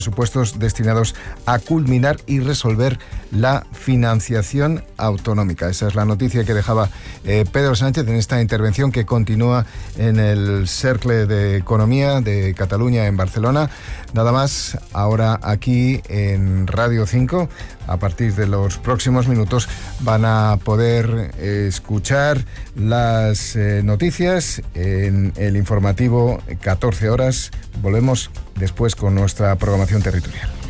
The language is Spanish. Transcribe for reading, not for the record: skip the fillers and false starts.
presupuestos destinados a culminar y resolver la financiación autonómica. Esa es la noticia que dejaba Pedro Sánchez en esta intervención que continúa en el Cercle de Economía de Cataluña en Barcelona. Nada más, ahora aquí en Radio 5, a partir de los próximos minutos, van a poder escuchar las noticias en el informativo 14 horas. Volvemos después con nuestra programación territorial.